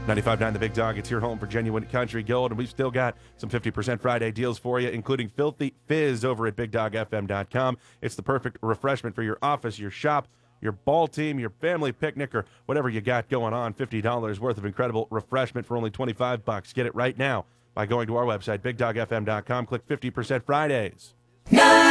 95.9 The Big Dog. It's your home for genuine country gold, and we've still got some 50% Friday deals for you, including Filthy Fizz over at BigDogFM.com. It's the perfect refreshment for your office, your shop, your ball team, your family picnic, or whatever you got going on. $50 worth of incredible refreshment for only $25. Get it right now by going to our website, BigDogFM.com. Click 50% Fridays.